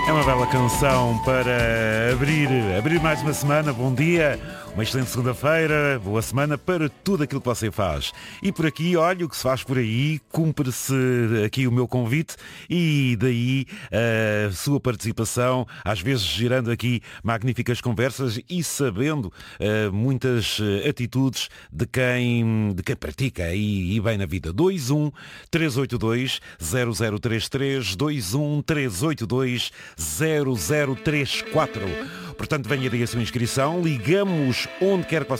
É uma bela canção para abrir mais uma semana. Bom dia, uma excelente segunda-feira, boa semana para tudo aquilo que você faz. E por aqui, olha o que se faz por aí, cumpre-se aqui o meu convite e daí a sua participação, às vezes gerando aqui magníficas conversas e sabendo muitas atitudes de quem pratica e bem na vida. 21 382 0033 21 382 0034. Portanto, venha daí a sua inscrição, ligamos onde quer que você